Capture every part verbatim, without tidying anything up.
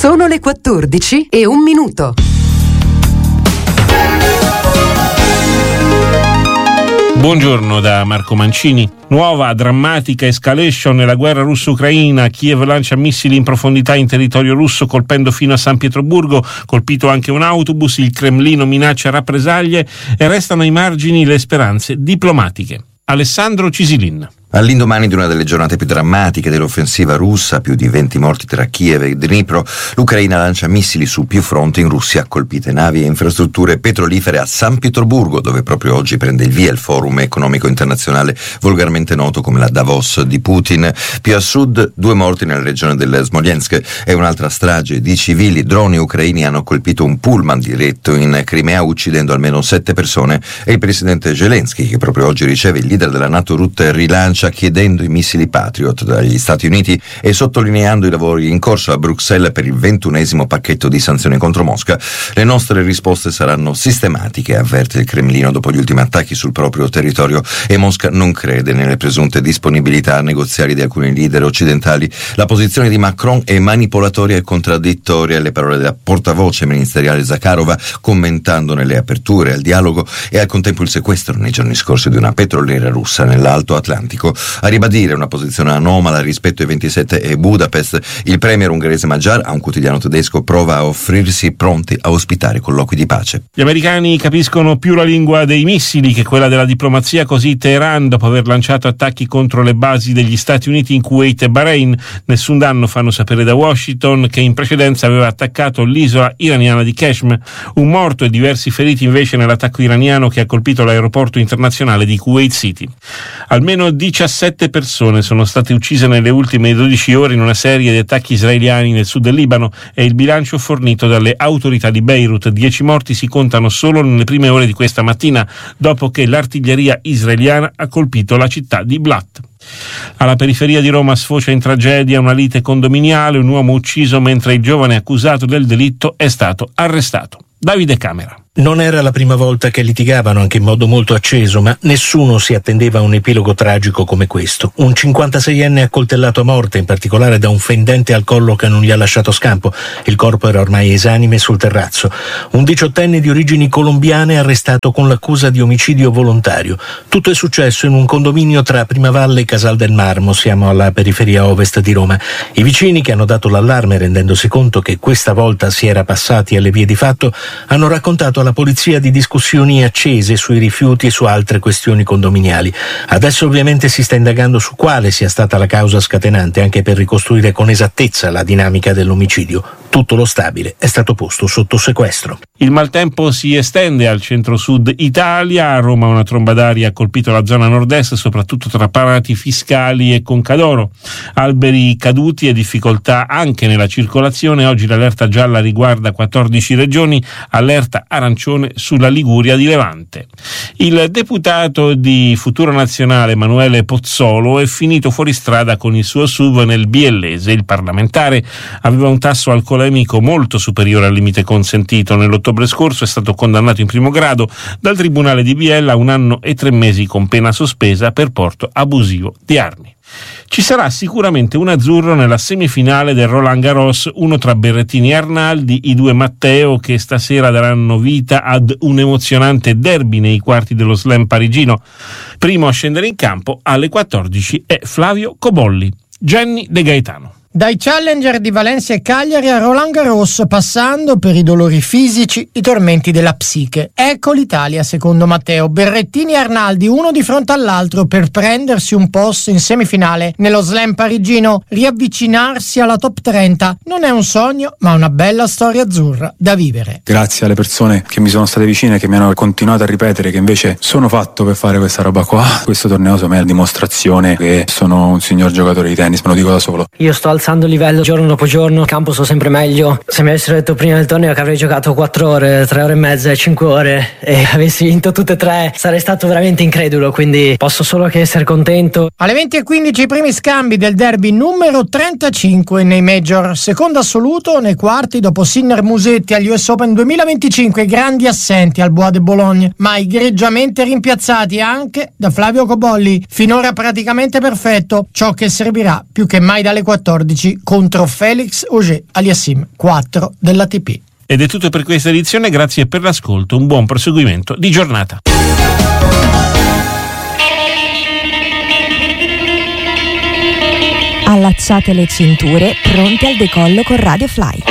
Sono le quattordici e un minuto. Buongiorno da Marco Mancini. Nuova drammatica escalation nella guerra russo-ucraina. Kiev lancia missili in profondità in territorio russo colpendo fino a San Pietroburgo, colpito anche un autobus, il Cremlino minaccia rappresaglie e restano ai margini le speranze diplomatiche. Alessandro Cisilin. All'indomani di una delle giornate più drammatiche dell'offensiva russa, più di venti morti tra Kiev e Dnipro, l'Ucraina lancia missili su più fronti in Russia, colpite navi e infrastrutture petrolifere a San Pietroburgo, dove proprio oggi prende il via il forum economico internazionale, volgarmente noto come la Davos di Putin. Più a sud, due morti nella regione del Smolensk e un'altra strage di civili. Droni ucraini hanno colpito un pullman diretto in Crimea, uccidendo almeno sette persone, e il presidente Zelensky, che proprio oggi riceve il leader della NATO Rutte, rilancia chiedendo i missili Patriot dagli Stati Uniti e sottolineando i lavori in corso a Bruxelles per il ventunesimo pacchetto di sanzioni contro Mosca. Le nostre risposte saranno sistematiche, avverte il Cremlino dopo gli ultimi attacchi sul proprio territorio, e Mosca non crede nelle presunte disponibilità negoziali di alcuni leader occidentali. La posizione di Macron è manipolatoria e contraddittoria, le parole della portavoce ministeriale Zakharova, commentandone le aperture al dialogo e al contempo il sequestro nei giorni scorsi di una petroliera russa nell'Alto Atlantico. A ribadire una posizione anomala rispetto ai ventisette e Budapest, il premier ungherese Magyar, a un quotidiano tedesco, prova a offrirsi pronti a ospitare colloqui di pace. Gli americani capiscono più la lingua dei missili che quella della diplomazia, così Teheran, dopo aver lanciato attacchi contro le basi degli Stati Uniti in Kuwait e Bahrain. Nessun danno, fanno sapere da Washington, che in precedenza aveva attaccato l'isola iraniana di Qeshm. Un morto e diversi feriti invece nell'attacco iraniano che ha colpito l'aeroporto internazionale di Kuwait City. Almeno diciassette persone sono state uccise nelle ultime dodici ore in una serie di attacchi israeliani nel sud del Libano, è il bilancio fornito dalle autorità di Beirut. Dieci morti si contano solo nelle prime ore di questa mattina, dopo che l'artiglieria israeliana ha colpito la città di Blat. Alla periferia di Roma sfocia in tragedia una lite condominiale, un uomo ucciso mentre il giovane accusato del delitto è stato arrestato. Davide Camera. Non era la prima volta che litigavano, anche in modo molto acceso, ma nessuno si attendeva a un epilogo tragico come questo. Un cinquantaseienne accoltellato a morte, in particolare da un fendente al collo che non gli ha lasciato scampo. Il corpo era ormai esanime sul terrazzo. Un diciottenne di origini colombiane arrestato con l'accusa di omicidio volontario. Tutto è successo in un condominio tra Primavalle e Casal del Marmo, siamo alla periferia ovest di Roma. I vicini, che hanno dato l'allarme rendendosi conto che questa volta si era passati alle vie di fatto, hanno raccontato alla polizia di discussioni accese sui rifiuti e su altre questioni condominiali. Adesso ovviamente si sta indagando su quale sia stata la causa scatenante, anche per ricostruire con esattezza la dinamica dell'omicidio. Tutto lo stabile è stato posto sotto sequestro. Il maltempo si estende al centro-sud Italia. A Roma una tromba d'aria ha colpito la zona nord-est, soprattutto tra Prati Fiscali e Concadoro. Alberi caduti e difficoltà anche nella circolazione. Oggi l'allerta gialla riguarda quattordici regioni, allerta arancione sulla Liguria di Levante. Il deputato di Futuro Nazionale Emanuele Pozzolo è finito fuori strada con il suo S U V nel biellese. Il parlamentare aveva un tasso alcolemico molto superiore al limite consentito. Nell'ottobre scorso è stato condannato in primo grado dal Tribunale di Biella a un anno e tre mesi con pena sospesa per porto abusivo di armi. Ci sarà sicuramente un azzurro nella semifinale del Roland Garros, uno tra Berrettini e Arnaldi, i due Matteo che stasera daranno vita ad un emozionante derby nei quarti dello slam parigino. Primo a scendere in campo alle quattordici è Flavio Cobolli. Jenny De Gaetano. Dai challenger di Valencia e Cagliari a Roland Garros, passando per i dolori fisici, i tormenti della psiche. Ecco l'Italia secondo Matteo. Berrettini e Arnaldi uno di fronte all'altro per prendersi un posto in semifinale nello slam parigino. Riavvicinarsi alla top trenta non è un sogno, ma una bella storia azzurra da vivere. Grazie alle persone che mi sono state vicine, che mi hanno continuato a ripetere che invece sono fatto per fare questa roba qua. Questo torneo secondo me è la dimostrazione che sono un signor giocatore di tennis, me lo dico da solo. Io sto alzando il livello giorno dopo giorno, campo sto sempre meglio. Se mi avessero detto prima del torneo che avrei giocato quattro ore, tre ore e mezza e cinque ore e avessi vinto tutte e tre, sarei stato veramente incredulo, quindi posso solo che essere contento. Alle venti e quindici i primi scambi del derby numero trentacinque nei major, secondo assoluto nei quarti dopo Sinner Musetti agli U S Open duemilaventicinque, grandi assenti al Bois de Boulogne, ma egregiamente rimpiazzati anche da Flavio Cobolli, finora praticamente perfetto, ciò che servirà più che mai dalle quattordici quattordici contro Felix Auger-Aliassime quattro dell'A T P. Ed è tutto per questa edizione, grazie per l'ascolto, un buon proseguimento di giornata. Allacciate le cinture, pronti al decollo con Radio Fly.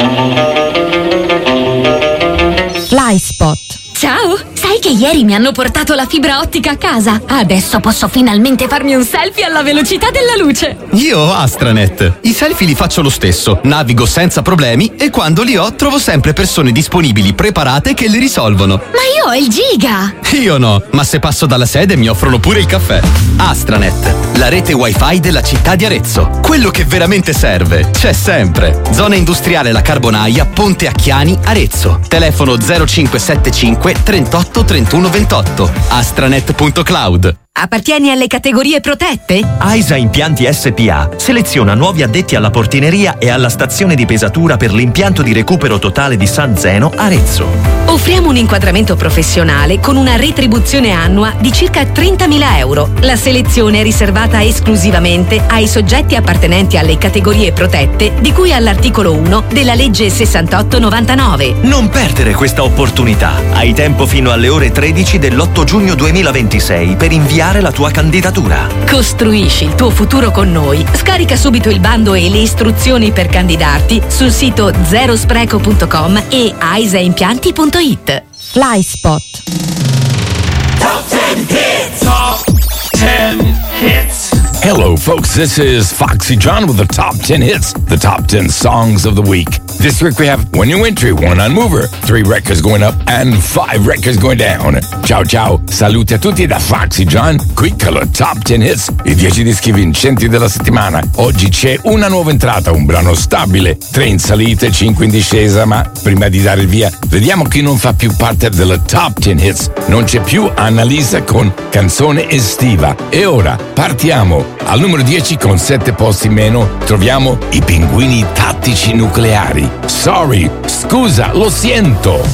Fly Spot. Ciao! Sai che ieri mi hanno portato la fibra ottica a casa? Adesso posso finalmente farmi un selfie alla velocità della luce! Io ho Astranet. I selfie li faccio lo stesso, navigo senza problemi e quando li ho trovo sempre persone disponibili, preparate che li risolvono. Ma io ho il giga! Io no, ma se passo dalla sede mi offrono pure il caffè. Astranet, la rete wifi della città di Arezzo. Quello che veramente serve, c'è sempre. Zona industriale La Carbonaia, Ponte Acchiani, Arezzo. Telefono zero cinque sette cinque trentotto trentuno ventotto. astranet punto cloud. Appartieni alle categorie protette? AISA Impianti S P A seleziona nuovi addetti alla portineria e alla stazione di pesatura per l'impianto di recupero totale di San Zeno, Arezzo. Offriamo un inquadramento professionale con una retribuzione annua di circa trentamila euro. La selezione è riservata esclusivamente ai soggetti appartenenti alle categorie protette di cui all'articolo uno della legge sessantotto novantanove. Non perdere questa opportunità. Hai tempo fino alle ore tredici dell'otto giugno duemilaventisei per inviare la tua candidatura. Costruisci il tuo futuro con noi. Scarica subito il bando e le istruzioni per candidarti sul sito zero spreco punto com e aisaimpianti punto it. Fly Spot. Top ten hits. Top ten hits. Hello, folks. This is Foxy John with the top ten hits, the top ten songs of the week. This week we have When You Entry, one on Mover, three records going up and five records going down. Ciao ciao, saluti a tutti da Foxy John, qui con la top ten hits, i dieci dischi vincenti della settimana. Oggi c'è una nuova entrata, un brano stabile, tre in salita e cinque in discesa, ma prima di dare il via, vediamo chi non fa più parte della top ten hits. Non c'è più Annalisa con Canzone estiva. E ora partiamo. Al numero dieci con sette posti in meno troviamo i Pinguini Tattici Nucleari. Sorry, scusa, lo siento.